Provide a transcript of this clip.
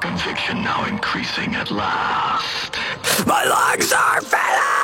Conviction now increasing at last. My legs are failing!